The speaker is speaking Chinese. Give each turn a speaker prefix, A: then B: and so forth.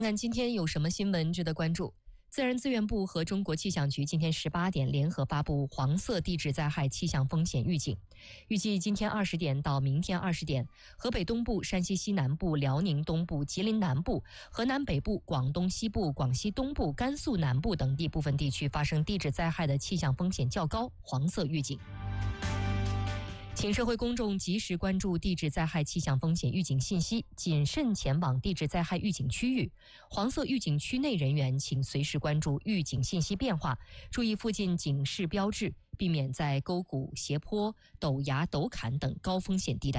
A: 看今天有什么新闻值得关注？自然资源部和中国气象局今天18点联合发布黄色地质灾害气象风险预警，预计今天20点到明天20点，河北东部、山西西南部、辽宁东部、吉林南部、河南北部、广东西部、广西东部、甘肃南部等地部分地区发生地质灾害的气象风险较高，黄色预警。请社会公众及时关注地质灾害气象风险预警信息，谨慎前往地质灾害预警区域。黄色预警区内人员请随时关注预警信息变化，注意附近警示标志，避免在沟谷、斜坡、陡崖、陡坎等高风险地带